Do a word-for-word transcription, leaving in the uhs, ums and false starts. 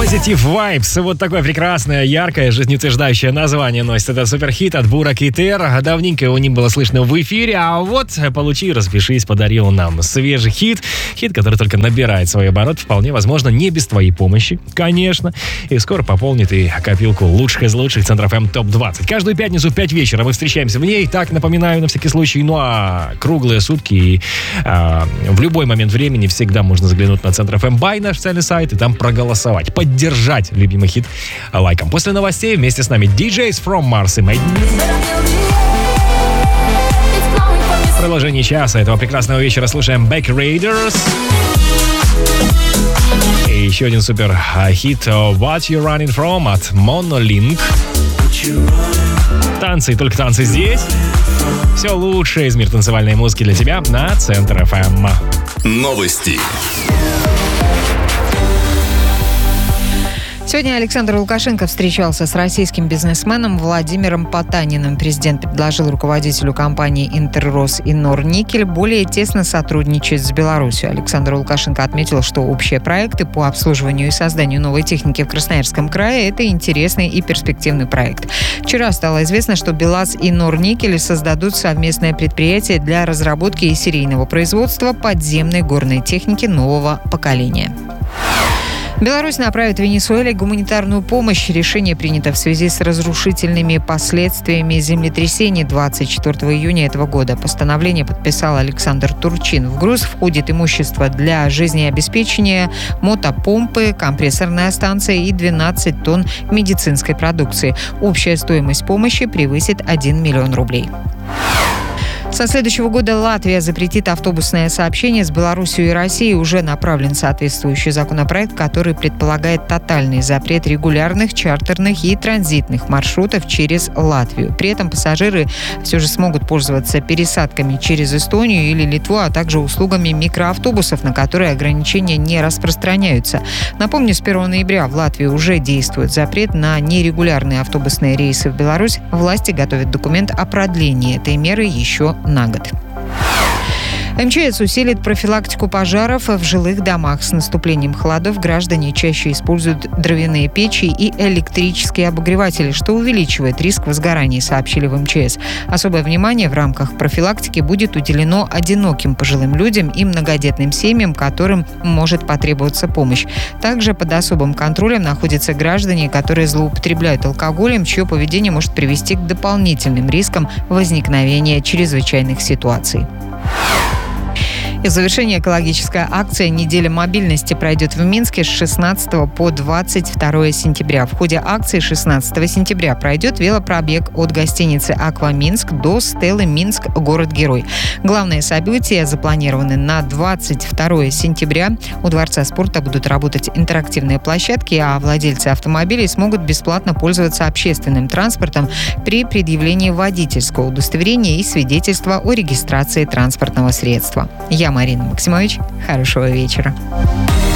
Positive Vibes. Вот такое прекрасное, яркое, жизнеутверждающее название носит этот суперхит от Бурак и Тер. Давненько его не было слышно в эфире, а вот получи, распишись, подарил нам свежий хит. Хит, который только набирает свой оборот, вполне возможно, не без твоей помощи, конечно. И скоро пополнит и копилку лучших из лучших Центр эф эм топ двадцать. Каждую пятницу в пять вечера мы встречаемся в ней. Так, напоминаю, на всякий случай. Ну а круглые сутки и а, в любой момент времени всегда можно заглянуть на Центр эф эм Бай, наш официальный сайт, и там проголосовать. Поддержать любимый хит лайком. После новостей вместе с нами ди джейс from Mars и Maiden. В продолжении часа этого прекрасного вечера слушаем Back Raiders. И еще один супер хит What You Running From от Monolink. Танцы и только танцы здесь. Все лучшее из мира танцевальной музыки для тебя на Центр эф эм. Новости. Сегодня Александр Лукашенко встречался с российским бизнесменом Владимиром Потаниным. Президент предложил руководителю компании «Интеррос» и «Норникель» более тесно сотрудничать с Беларусью. Александр Лукашенко отметил, что общие проекты по обслуживанию и созданию новой техники в Красноярском крае – это интересный и перспективный проект. Вчера стало известно, что «БелАЗ» и «Норникель» создадут совместное предприятие для разработки и серийного производства подземной горной техники нового поколения. Беларусь направит Венесуэле гуманитарную помощь. Решение принято в связи с разрушительными последствиями землетрясений двадцать четвёртого июня этого года. Постановление подписал Александр Турчин. В груз входит имущество для жизнеобеспечения, мотопомпы, компрессорная станция и двенадцать тонн медицинской продукции. Общая стоимость помощи превысит один миллион рублей. Со следующего года Латвия запретит автобусное сообщение с Беларусью и Россией. Уже направлен соответствующий законопроект, который предполагает тотальный запрет регулярных, чартерных и транзитных маршрутов через Латвию. При этом пассажиры все же смогут пользоваться пересадками через Эстонию или Литву, а также услугами микроавтобусов, на которые ограничения не распространяются. Напомню, с первого ноября в Латвии уже действует запрет на нерегулярные автобусные рейсы в Беларусь. Власти готовят документ о продлении этой меры еще на год. эм че эс усилит профилактику пожаров в жилых домах. С наступлением холодов граждане чаще используют дровяные печи и электрические обогреватели, что увеличивает риск возгораний, сообщили в эм че эс. Особое внимание в рамках профилактики будет уделено одиноким пожилым людям и многодетным семьям, которым может потребоваться помощь. Также под особым контролем находятся граждане, которые злоупотребляют алкоголем, чье поведение может привести к дополнительным рискам возникновения чрезвычайных ситуаций. И в завершение экологическая акция «Неделя мобильности» пройдет в Минске с шестнадцатого по двадцать второе сентября. В ходе акции шестнадцатого сентября пройдет велопробег от гостиницы «Аква Минск» до стелы «Минск. Город-герой». Главные события запланированы на двадцать второе сентября. У Дворца спорта будут работать интерактивные площадки, а владельцы автомобилей смогут бесплатно пользоваться общественным транспортом при предъявлении водительского удостоверения и свидетельства о регистрации транспортного средства. Я Марина Максимович. Хорошего вечера.